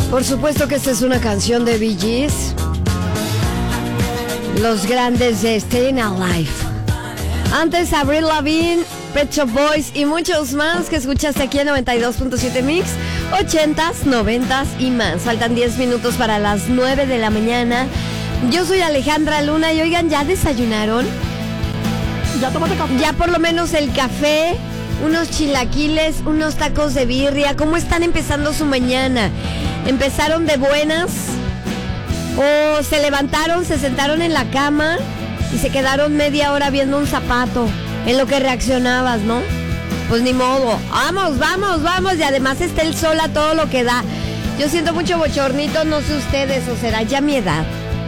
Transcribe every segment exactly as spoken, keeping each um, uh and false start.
Por supuesto que esta es una canción de Bee Gees, los grandes de Staying Alive. Antes Avril Lavigne, Pet Shop Boys y muchos más que escuchaste aquí en noventa y dos punto siete Mix, ochentas, noventas y más. Faltan diez minutos para las nueve de la mañana. Yo soy Alejandra Luna y oigan, ¿ya desayunaron? ¿Ya tomaste café? Ya por lo menos el café, unos chilaquiles, unos tacos de birria. ¿Cómo están empezando su mañana? ¿Empezaron de buenas? ¿O se levantaron, se sentaron en la cama y se quedaron media hora viendo un zapato en lo que reaccionabas, ¿no? Pues ni modo. Vamos, vamos, vamos. Y además está el sol a todo lo que da. Yo siento mucho bochornito, no sé ustedes, o será ya mi edad.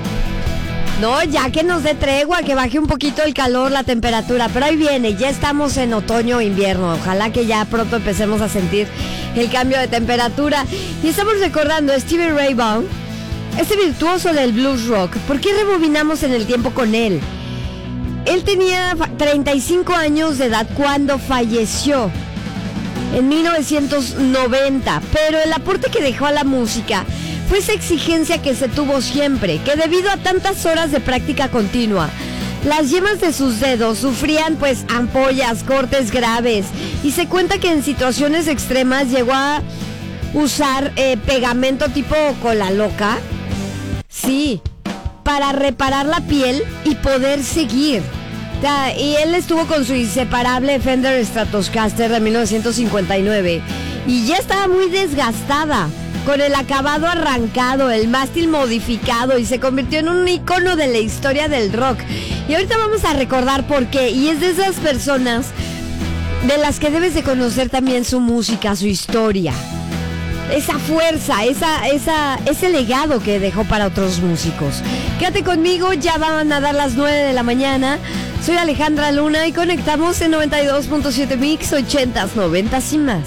No, ya que nos dé tregua, que baje un poquito el calor, la temperatura. Pero ahí viene, ya estamos en otoño o invierno. Ojalá que ya pronto empecemos a sentir el cambio de temperatura. Y estamos recordando a Stevie Ray Vaughan, este virtuoso del blues rock. ¿Por qué rebobinamos en el tiempo con él? Él tenía treinta y cinco años de edad cuando falleció en mil novecientos noventa. Pero el aporte que dejó a la música fue esa exigencia que se tuvo siempre, que debido a tantas horas de práctica continua, las yemas de sus dedos sufrían pues ampollas, cortes graves, y se cuenta que en situaciones extremas llegó a usar eh, pegamento tipo cola loca, sí, para reparar la piel y poder seguir. Y él estuvo con su inseparable Fender Stratocaster de mil novecientos cincuenta y nueve y ya estaba muy desgastada, con el acabado arrancado, el mástil modificado, y se convirtió en un icono de la historia del rock. Y ahorita vamos a recordar por qué, y es de esas personas de las que debes de conocer también su música, su historia, esa fuerza, esa, esa, ese legado que dejó para otros músicos. Quédate conmigo, ya van a dar las nueve de la mañana. Soy Alejandra Luna y conectamos en noventa y dos punto siete Mix, ochentas, noventas y más.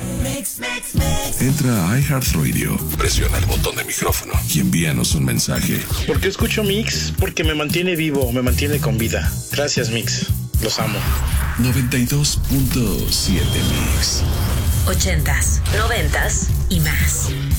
Entra a iHeartRadio, presiona el botón de micrófono y envíanos un mensaje. ¿Por qué escucho Mix? Porque me mantiene vivo, me mantiene con vida. Gracias, Mix. Los amo. noventa y dos punto siete Mix. Ochentas, noventas y más.